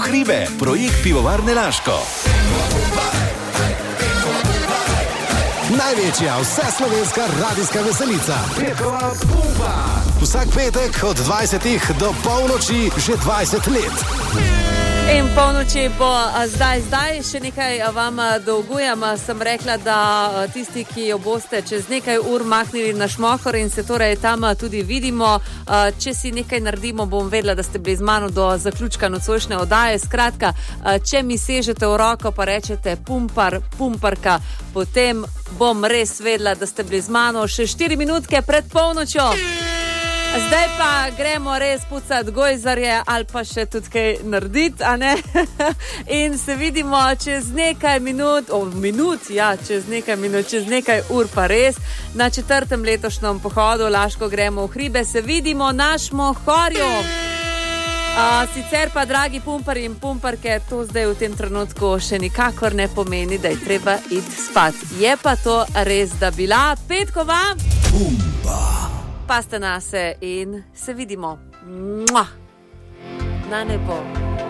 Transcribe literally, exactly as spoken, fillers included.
hribe. Projekt Pivovarne Laško. Največja vseslovenska radijska veselica. Petkova pumpa. Vsak petek od dvajsetih do polnoči že dvajset let. In polnoči bo zdaj, zdaj še nekaj vam dolgujem. Sem rekla, da tisti, ki jo boste čez nekaj ur mahnili na Šmohor in se torej tam tudi vidimo, če si nekaj naredimo, bom vedela, da ste bili z mano do zaključka nocojšnje oddaje. Skratka, če mi sežete v roko pa rečete pumpar, pumparka, potem bom res vedela, da ste bili z mano še štiri minutke pred polnočjo. Zdaj pa gremo res pucati gojzarje ali pa še tudi kaj narediti, a ne? In se vidimo čez nekaj minut, o minut, ja, čez nekaj minut, čez nekaj ur pa res. Na četrtem letošnjem pohodu Laško gremo v hribe, se vidimo na Šmohorju. A, sicer pa, dragi pumpari in pumparke, to zdaj v tem trenutku še nikakor ne pomeni, da je treba iti spat. Je pa to res, da bila petkova pumpa. Paste nase in se vidimo. Mua. Na nebo.